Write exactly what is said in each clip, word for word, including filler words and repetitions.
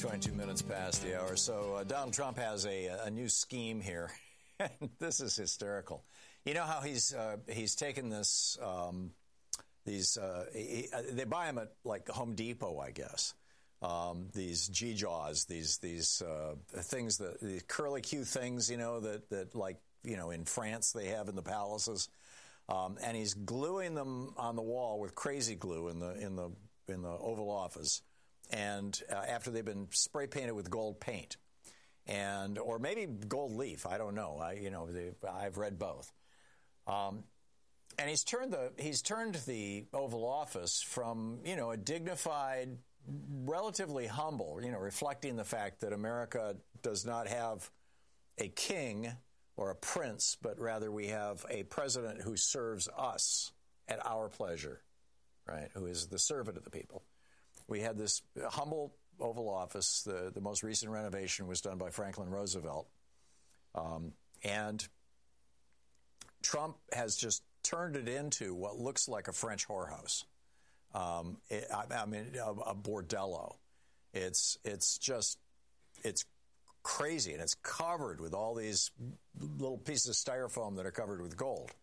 twenty-two minutes past the hour. So uh, Donald Trump has a, a new scheme here. This is hysterical. You know how he's uh, he's taken this um, these uh, he, they buy them at like Home Depot, I guess. Um, these G-Jaws, these these uh, things that the curly Q things, you know, that that like you know in France they have in the palaces, um, and he's gluing them on the wall with crazy glue in the in the in the Oval Office, and uh, after they've been spray painted with gold paint, and or maybe gold leaf, I don't know. I you know they, I've read both. Um, and he's turned the he's turned the Oval Office from you know a dignified, relatively humble, you know, reflecting the fact that America does not have a king or a prince, but rather we have a president who serves us at our pleasure, right? Who is the servant of the people. We had this humble Oval Office. The, the most recent renovation was done by Franklin Roosevelt. Um, and Trump has just turned it into what looks like a French whorehouse. Um, it, I, I mean, a, a bordello. It's it's just it's crazy, and it's covered with all these little pieces of styrofoam that are covered with gold.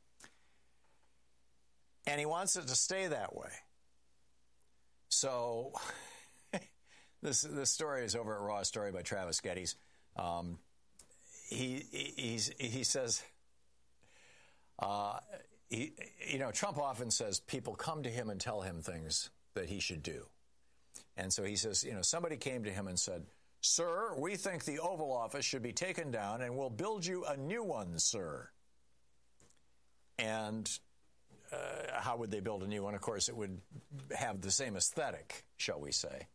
And he wants it to stay that way. So this this story is over at Raw Story by Travis Geddes. Um, he, he he's, he says. Uh, He, you know, Trump often says people come to him and tell him things that he should do. And so he says, you know, somebody came to him and said, "Sir, we think the Oval Office should be taken down and we'll build you a new one, sir." And uh, how would they build a new one? Of course, it would have the same aesthetic, shall we say.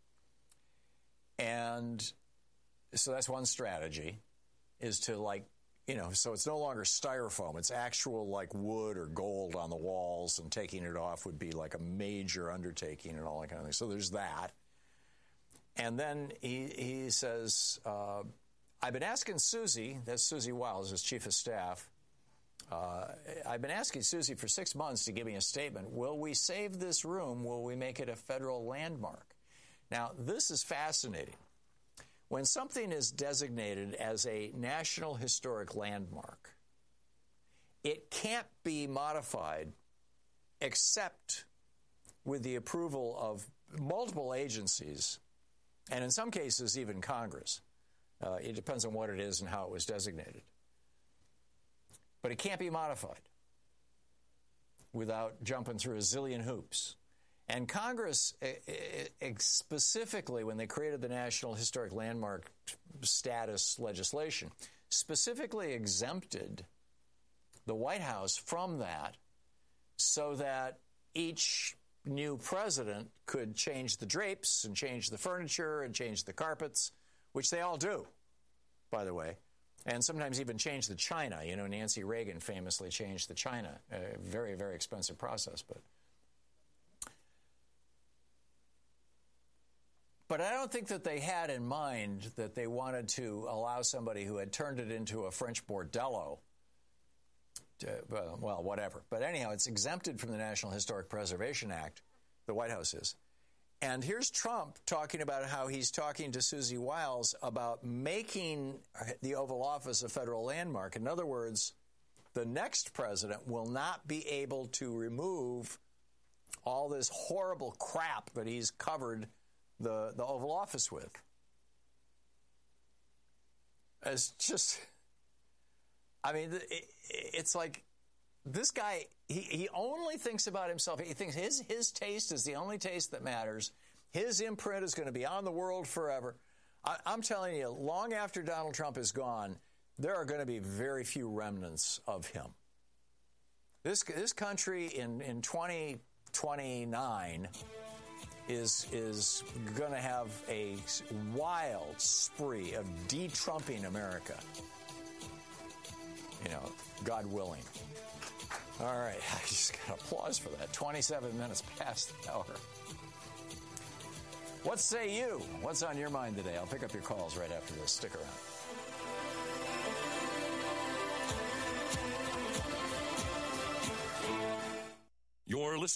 And so that's one strategy, is to like, You know, so it's no longer styrofoam. It's actual like wood or gold on the walls, and taking it off would be like a major undertaking and all that kind of thing. So there's that. And then he, he says, uh, I've been asking Susie, that's Susie Wiles, his chief of staff, uh, I've been asking Susie for six months to give me a statement. Will we save this room? Will we make it a federal landmark? Now, this is fascinating. When something is designated as a National Historic Landmark, it can't be modified except with the approval of multiple agencies, and in some cases even Congress. Uh, it depends on what it is and how it was designated. But it can't be modified without jumping through a zillion hoops. And Congress, specifically when they created the National Historic Landmark status legislation, specifically exempted the White House from that so that each new president could change the drapes and change the furniture and change the carpets, which they all do, by the way, and sometimes even change the china. You know, Nancy Reagan famously changed the china. A very, very expensive process, but... But I don't think that they had in mind that they wanted to allow somebody who had turned it into a French bordello to, well, whatever. But anyhow, it's exempted from the National Historic Preservation Act, the White House is. And here's Trump talking about how he's talking to Susie Wiles about making the Oval Office a federal landmark. In other words, the next president will not be able to remove all this horrible crap that he's covered the, the Oval Office with. It's just, I mean, it, it's like this guy, he, he only thinks about himself. He thinks his, his taste is the only taste that matters. His imprint is going to be on the world forever. I, I'm telling you, long after Donald Trump is gone, there are going to be very few remnants of him. This, this country in, in twenty twenty-nine is is going to have a wild spree of de-Trumping America. You know, God willing. All right, I just got applause for that. twenty-seven minutes past the hour. What say you? What's on your mind today? I'll pick up your calls right after this. Stick around.